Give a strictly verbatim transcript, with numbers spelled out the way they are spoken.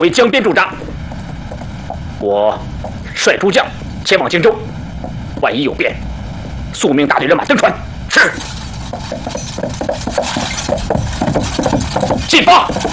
为江边驻扎。我率诸将前往荆州，万一有变，速命大队人马登船。是。进发。